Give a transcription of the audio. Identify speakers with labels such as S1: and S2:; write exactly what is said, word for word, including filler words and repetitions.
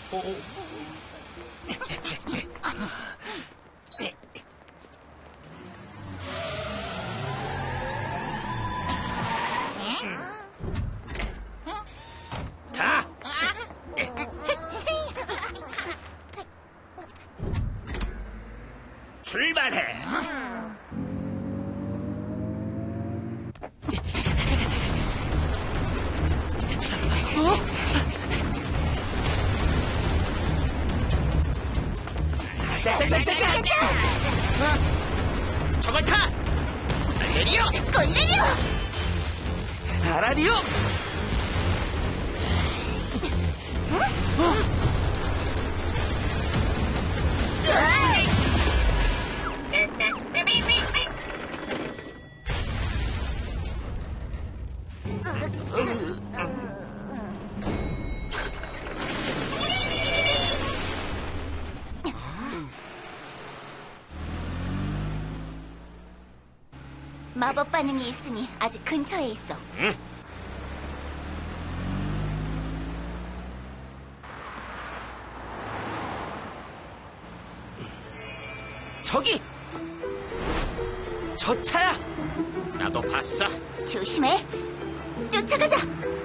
S1: 다! 출발해!
S2: 짜자자자자자!
S1: 저걸 타! 알레리오!
S2: 꼴레리오!
S3: 아라리오!
S2: 마법 반응이 있으니 아직 근처에 있어.
S1: 응?
S3: 저기! 저 차야!
S1: 나도 봤어.
S2: 조심해. 쫓아가자.